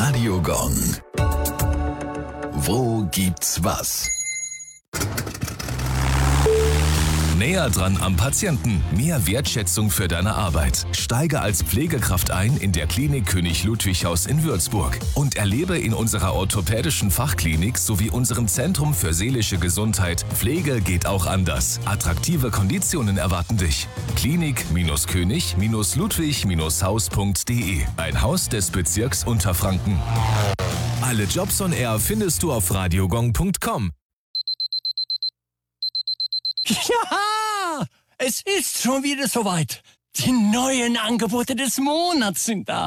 Radiogong. Wo gibt's was? Näher dran am Patienten. Mehr Wertschätzung für deine Arbeit. Steige als Pflegekraft ein in der Klinik König Ludwig Haus in Würzburg und erlebe in unserer orthopädischen Fachklinik sowie unserem Zentrum für seelische Gesundheit Pflege geht auch anders. Attraktive Konditionen erwarten dich. Klinik-König-Ludwig-Haus.de. Ein Haus des Bezirks Unterfranken. Alle Jobs on Air findest du auf radiogong.com. Ja, es ist schon wieder soweit. Die neuen Angebote des Monats sind da.